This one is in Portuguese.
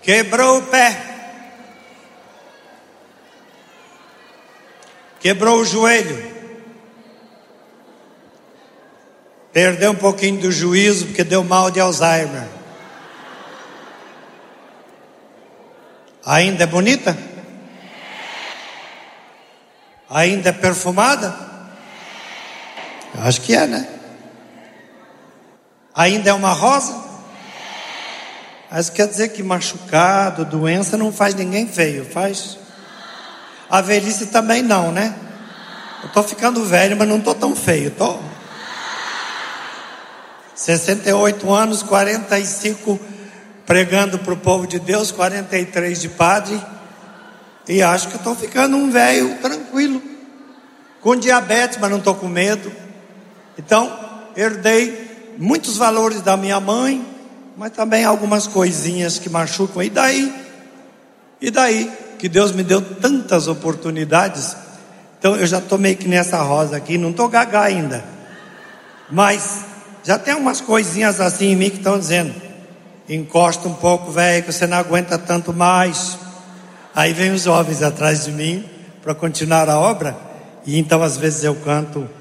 Quebrou o pé. Quebrou o joelho. Perdeu um pouquinho do juízo porque deu mal de Alzheimer. Ainda é bonita? Ainda é perfumada? Eu acho que é, né? Ainda é uma rosa? Mas quer dizer que machucado, doença não faz ninguém feio, faz? A velhice também não, né? Eu tô ficando velho, mas não tô tão feio, tô. 68 anos, 45 pregando para o povo de Deus, 43 de padre. E acho que eu estou ficando um velho tranquilo, com diabetes, mas não estou com medo. Então, herdei muitos valores da minha mãe, mas também algumas coisinhas que machucam. E daí? E daí? Que Deus me deu tantas oportunidades. Então eu já estou meio que nessa rosa aqui, não estou gaga ainda. Mas já tem umas coisinhas assim em mim que estão dizendo: encosta um pouco, velho, que você não aguenta tanto mais. Aí vem os jovens atrás de mim para continuar a obra. E então às vezes eu canto